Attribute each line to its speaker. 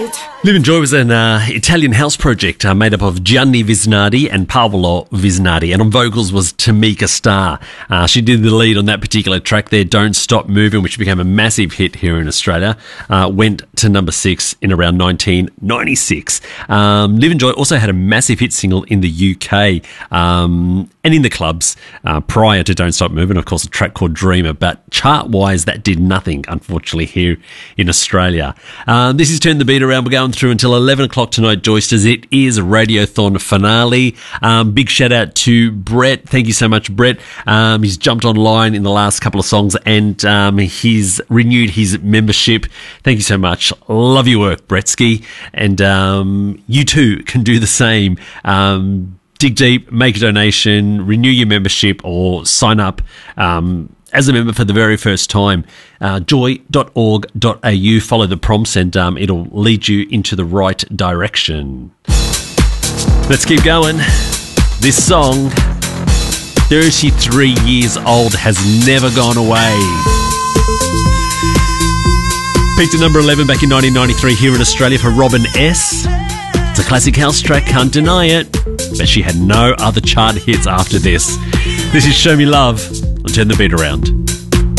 Speaker 1: Live and Joy was an Italian house project made up of Gianni Visnardi and Paolo Visnardi, and on vocals was Tamika Starr. She did the lead on that particular track there, Don't Stop Moving, which became a massive hit here in Australia. Went to number 6 in around 1996. Live and Joy also had a massive hit single in the UK and in the clubs prior to Don't Stop Moving, of course, a track called Dreamer, but chart-wise that did nothing, unfortunately, here in Australia. This is Turn the Beat Around. We're going through until 11 o'clock tonight, Joysters. It is a Radiothon finale. Big shout out to Brett. Thank you so much, Brett. He's jumped online in the last couple of songs and he's renewed his membership. Thank you so much. Love your work, Bretsky. And you too can do the same. Dig deep, make a donation, renew your membership, or sign up as a member for the very first time. Joy.org.au. Follow the prompts and it'll lead you into the right direction. Let's keep going. This song, 33 years old, has never gone away. Peaked at number 11 back in 1993 here in Australia for Robin S. It's a classic house track, can't deny it. But she had no other chart hits after this. This is Show Me Love on Turn the Beat Around.